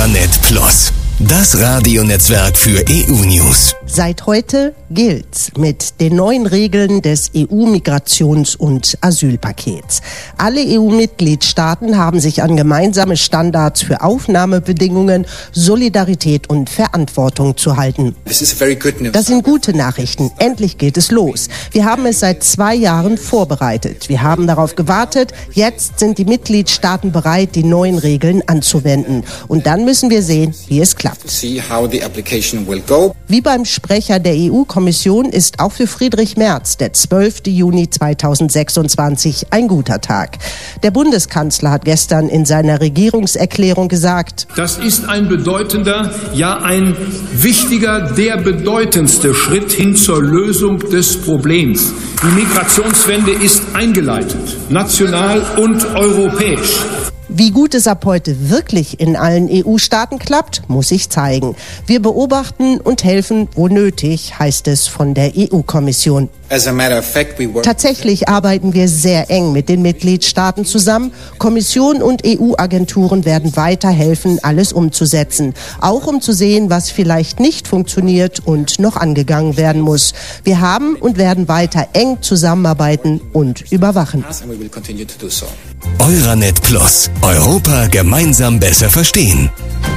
Euranet Plus, das Radionetzwerk für EU-News. Seit heute gilt's mit den neuen Regeln des EU-Migrations- und Asylpakets. Alle EU-Mitgliedstaaten haben sich an gemeinsame Standards für Aufnahmebedingungen, Solidarität und Verantwortung zu halten. Das sind gute Nachrichten. Endlich geht es los. Wir haben es seit 2 Jahren vorbereitet. Wir haben darauf gewartet. Jetzt sind die Mitgliedstaaten bereit, die neuen Regeln anzuwenden. Und dann müssen wir sehen, wie es klappt. Wie beim Sprecher der EU-Kommission ist auch für Friedrich Merz der 12. Juni 2026 ein guter Tag. Der Bundeskanzler hat gestern in seiner Regierungserklärung gesagt: Das ist ein bedeutender, ja ein wichtiger, der bedeutendste Schritt hin zur Lösung des Problems. Die Migrationswende ist eingeleitet, national und europäisch. Wie gut es ab heute wirklich in allen EU-Staaten klappt, muss sich zeigen. Wir beobachten und helfen, wo nötig, heißt es von der EU-Kommission. Tatsächlich arbeiten wir sehr eng mit den Mitgliedstaaten zusammen. Kommission und EU-Agenturen werden weiterhelfen, alles umzusetzen. Auch um zu sehen, was vielleicht nicht funktioniert und noch angegangen werden muss. Wir haben und werden weiter eng zusammenarbeiten und überwachen. Euranet Plus. Europa gemeinsam besser verstehen.